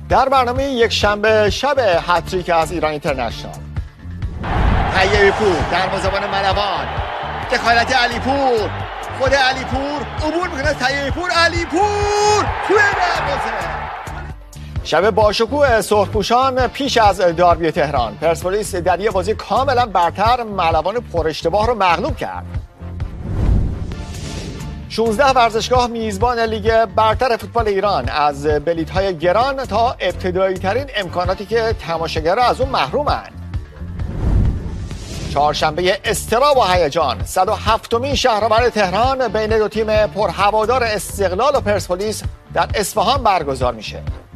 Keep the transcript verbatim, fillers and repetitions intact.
در برنامه یک شنبه شب هتریک از ایران اینترنشنال. طیب پور در زبان ملوان، دخالت علیپور، خود علیپور عبور میکنه. طیب پور، علیپور توی دروازه. شب باشکوه سرخپوشان پیش از داربی تهران، پرسپولیس در یک بازی کاملا برتر ملوان پر اشتباه رو مغلوب کرد. شانزده ورزشگاه میزبان لیگ برتر فوتبال ایران از بلیط‌های گران تا ابتدایی ترین امکاناتی که تماشاگرها از اون محرومند. چهارشنبه اضطراب و هیجان، صد و هفتمین شهرآور تهران بین دو تیم پرهوادار استقلال و پرسپولیس در اصفهان برگزار میشه.